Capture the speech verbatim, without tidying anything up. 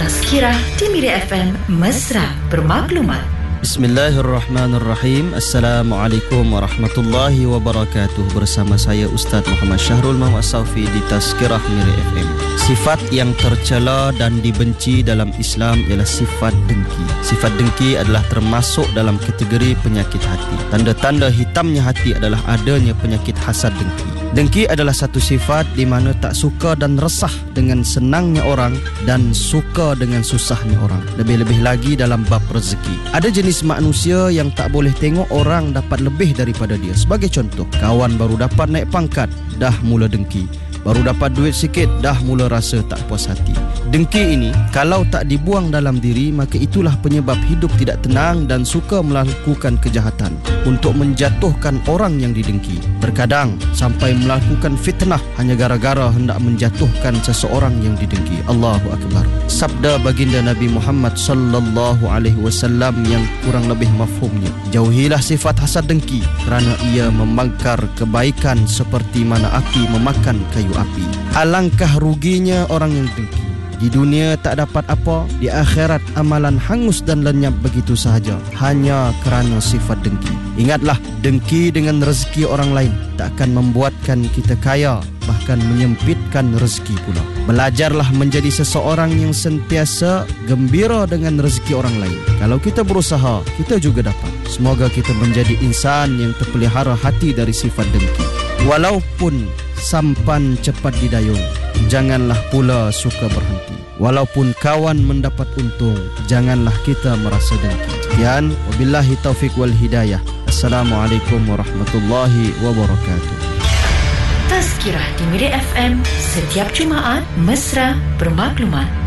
Tazkirah di Media F M Mesra Bermaklumat. Bismillahirrahmanirrahim. Assalamualaikum warahmatullahi wabarakatuh. Bersama saya Ustaz Muhammad Syahrul Muhammad Saufi di Tazkirah Media F M. Sifat yang tercela dan dibenci dalam Islam ialah sifat dengki. Sifat dengki adalah termasuk dalam kategori penyakit hati. Tanda-tanda hitamnya hati adalah adanya penyakit hasad dengki. Dengki adalah satu sifat di mana tak suka dan resah dengan senangnya orang dan suka dengan susahnya orang. Lebih-lebih lagi dalam bab rezeki. Ada jenis manusia yang tak boleh tengok orang dapat lebih daripada dia. Sebagai contoh, kawan baru dapat naik pangkat, dah mula dengki. Baru dapat duit sikit, dah mula rasa tak puas hati. Dengki ini, kalau tak dibuang dalam diri, maka itulah penyebab hidup tidak tenang dan suka melakukan kejahatan untuk menjatuhkan orang yang didengki. Terkadang sampai melakukan fitnah hanya gara-gara hendak menjatuhkan seseorang yang didengki. Allahu Akbar. Sabda baginda Nabi Muhammad sallallahu alaihi wasallam yang kurang lebih mafhumnya, jauhilah sifat hasad dengki kerana ia membakar kebaikan seperti mana api memakan kayu api. Alangkah ruginya orang yang dengki. Di dunia tak dapat apa, di akhirat amalan hangus dan lenyap begitu sahaja hanya kerana sifat dengki. Ingatlah, dengki dengan rezeki orang lain tak akan membuatkan kita kaya, bahkan menyempitkan rezeki pula. Belajarlah menjadi seseorang yang sentiasa gembira dengan rezeki orang lain. Kalau kita berusaha, kita juga dapat. Semoga kita menjadi insan yang terpelihara hati dari sifat dengki. Walaupun sampan cepat didayung, janganlah pula suka berhenti. Walaupun kawan mendapat untung, janganlah kita merasa dengki. Sekian, wabillahi taufiq wal hidayah. Assalamualaikum warahmatullahi wabarakatuh. Tazkirah di Media F M setiap Jumaat, Mesra Bermaklumat.